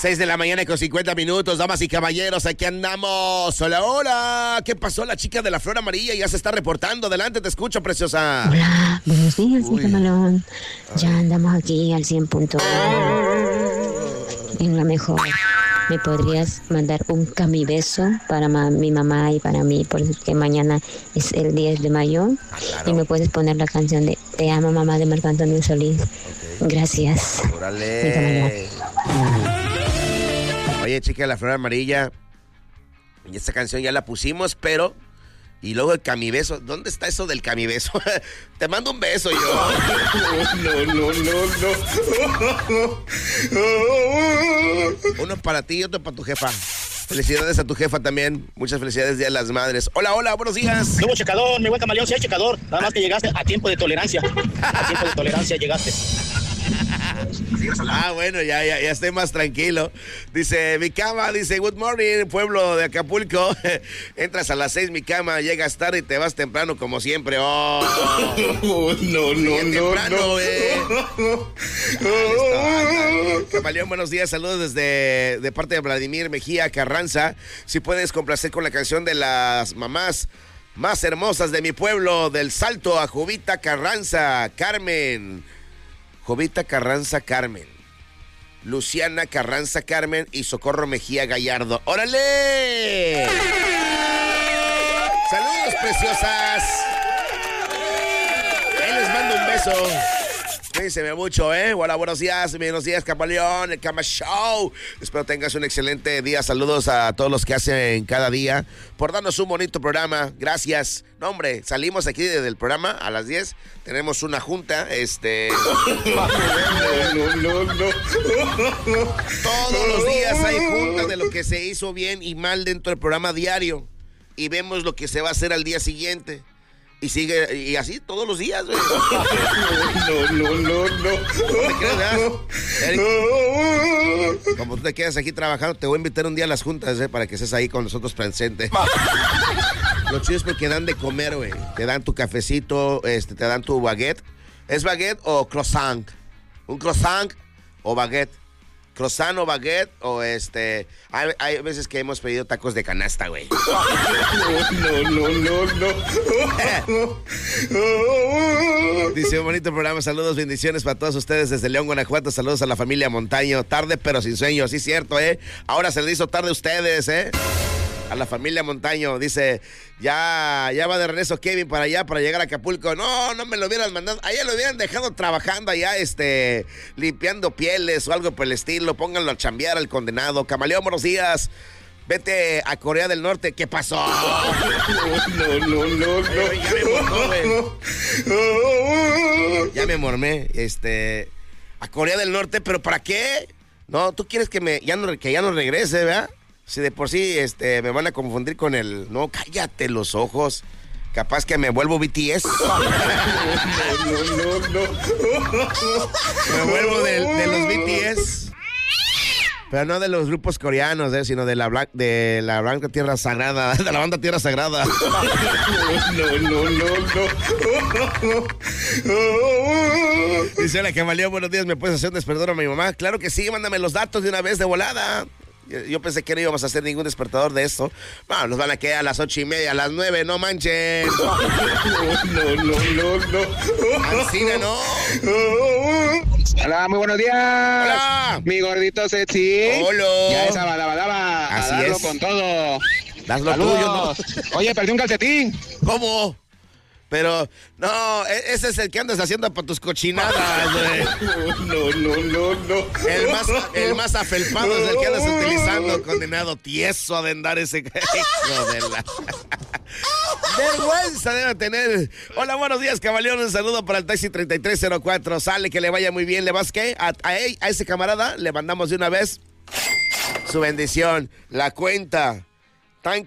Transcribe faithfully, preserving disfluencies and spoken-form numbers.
seis de la mañana con cincuenta minutos, damas y caballeros, aquí andamos. Hola, hola. ¿Qué pasó? La chica de la flor amarilla ya se está reportando. Adelante, te escucho, preciosa. Hola, buenos días, mi camalón. Ya andamos aquí al cien punto en la mejor. ¿Me podrías mandar un camibeso para ma- mi mamá y para mí? Porque mañana es el diez de mayo. Ah, claro. Y me puedes poner la canción de Te amo, mamá, de Marco Antonio Solís. Okay. Gracias. Órale. Oye, chica de la flor amarilla, y esta canción ya la pusimos, pero... Y luego el camibeso. ¿Dónde está eso del camibeso? Te mando un beso yo. No, no, no, no. Uno para ti y otro para tu jefa. Felicidades a tu jefa también. Muchas felicidades, Día de las Madres. Hola, hola, buenos días. Nuevo checador, mi buen camaleón, sí hay checador. Nada más que llegaste a tiempo de tolerancia. A tiempo de tolerancia llegaste. Ah, bueno, ya, ya, ya estoy más tranquilo. Dice, mi cama, dice, good morning, pueblo de Acapulco. Entras a las seis, mi cama, llegas tarde y te vas temprano como siempre. Oh, no, no, no, temprano, no. Eh. Camaleón, buenos días, saludos desde de parte de Vladimir Mejía Carranza. Si puedes complacer con la canción de las mamás más hermosas de mi pueblo, del Salto a Jovita Carranza, Carmen. Jovita Carranza Carmen, Luciana Carranza Carmen y Socorro Mejía Gallardo. ¡Órale! ¡Saludos, preciosas! Ahí les mando un beso. Cuídense mucho, ¿eh? Hola, buenos días, buenos días, Camaleón, el Cama Show. Espero tengas un excelente día. Saludos a todos los que hacen cada día por darnos un bonito programa. Gracias. No, hombre, salimos aquí desde el programa a las diez. Tenemos una junta, este... No, no, no, no. Todos los días hay juntas de lo que se hizo bien y mal dentro del programa diario. Y vemos lo que se va a hacer al día siguiente. Y sigue, y así todos los días, güey. No, no, no, no. ¿Cómo te quedas, Eric? Como tú te quedas aquí trabajando, te voy a invitar un día a las juntas, ¿eh? Para que estés ahí con nosotros presente. Lo chido es porque dan de comer, güey. Te dan tu cafecito, este, te dan tu baguette. ¿Es baguette o croissant? ¿Un croissant o baguette? Croissant o baguette o este... Hay, hay veces que hemos pedido tacos de canasta, güey. No, no, no, no. Dice, un bonito programa, saludos, bendiciones para todos ustedes desde León, Guanajuato. Saludos a la familia Montaño. Tarde pero sin sueño, sí cierto, ¿eh? Ahora se les hizo tarde a ustedes, ¿eh? A la familia Montaño, dice, ya, ya va de regreso Kevin para allá, para llegar a Acapulco. No, no me lo hubieran mandado, allá lo hubieran dejado trabajando allá, este, limpiando pieles o algo por el estilo. Pónganlo a chambear al condenado. Camaleón, buenos días. Vete a Corea del Norte. ¿Qué pasó? No, no, no, no. Ay, ya me mormó, güey. Ya me mormé, este, a Corea del Norte, ¿pero para qué? No, tú quieres que me, ya no, que ya no regrese, ¿verdad? Si de por sí este, me van a confundir con el... No, cállate los ojos. Capaz que me vuelvo B T S. No, no, no. Me vuelvo de, de los B T S. Pero no de los grupos coreanos, eh, sino de la, blan- de la Blanca Tierra Sagrada. De la banda Tierra Sagrada. No, no, no, no. Dice la Camaleón, buenos días, ¿me puedes hacer un despertador a mi mamá? Claro que sí, mándame los datos de una vez de volada. Yo pensé que no íbamos a hacer ningún despertador de esto. No, nos van a quedar a las ocho y media, a las nueve, no manchen. No, no, no, no. Ancina, no. Hola, muy buenos días. Hola. Mi gordito sexy. Hola. Ya esa balabadaba. A Así darlo es. con todo. Das lo Saludos. tuyo, ¿no? Oye, perdí un calcetín. ¿Cómo? Pero, no, e- ese es el que andas haciendo para tus cochinadas, güey. No, no, no, no. El más, el más afelpado es el que andas utilizando, condenado tieso de andar ese... Hijo de la... Vergüenza debe tener. Hola, buenos días, Camaleón. Un saludo para el taxi treinta y tres cero cuatro. Sale, que le vaya muy bien. ¿Le vas qué? A, a, a ese camarada le mandamos de una vez su bendición, la cuenta